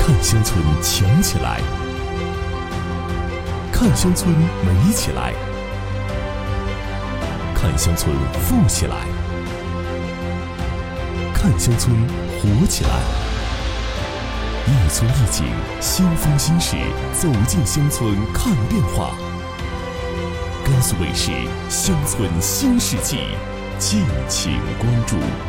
看乡村强起来，看乡村美起来，看乡村富起来，看乡村活起来。一村一景，新风新事，走进乡村看变化。甘肃卫视《乡村新世纪》，敬请关注。